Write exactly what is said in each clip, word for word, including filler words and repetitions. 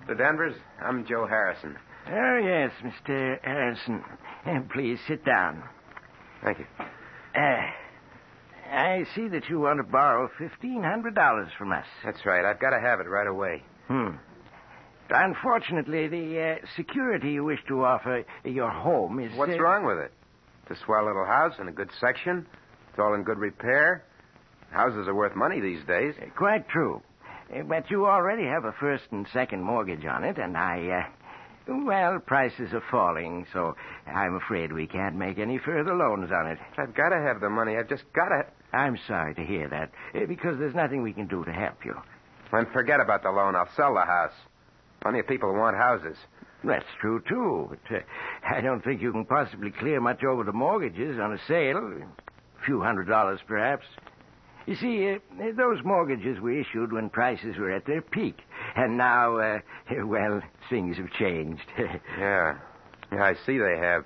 Mister Danvers, I'm Joe Harrison. Oh, yes, Mister Harrison. Uh, please sit down. Thank you. Uh, I see that you want to borrow fifteen hundred dollars from us. That's right. I've got to have it right away. Hmm. Unfortunately, the uh, security you wish to offer your home is... What's uh, wrong with it? It's a swell little house in a good section. It's all in good repair. Houses are worth money these days. Uh, quite true. Uh, but you already have a first and second mortgage on it, and I... Uh, well, prices are falling, so I'm afraid we can't make any further loans on it. I've got to have the money. I've just got to... I'm sorry to hear that, uh, because there's nothing we can do to help you. Then forget about the loan. I'll sell the house. Plenty of people want houses. That's true, too. But uh, I don't think you can possibly clear much over the mortgages on a sale. A few hundred dollars, perhaps. You see, uh, those mortgages were issued when prices were at their peak. And now, uh, well, things have changed. Yeah. Yeah, I see they have.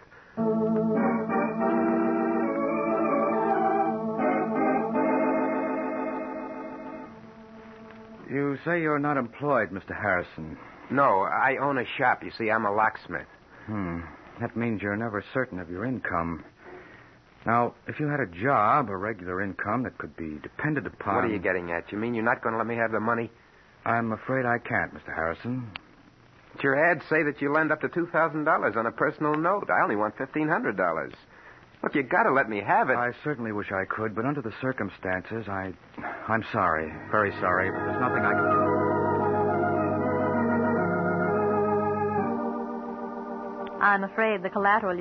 You say you're not employed, Mister Harrison. No, I own a shop. You see, I'm a locksmith. Hmm. That means you're never certain of your income. Now, if you had a job, a regular income that could be depended upon... What are you getting at? You mean you're not going to let me have the money? I'm afraid I can't, Mister Harrison. But your ads say that you lend up to two thousand dollars on a personal note. I only want fifteen hundred dollars. Look, you got to let me have it. I certainly wish I could, but under the circumstances, I... I'm sorry. Very sorry, but there's nothing I can do. I'm afraid the collateral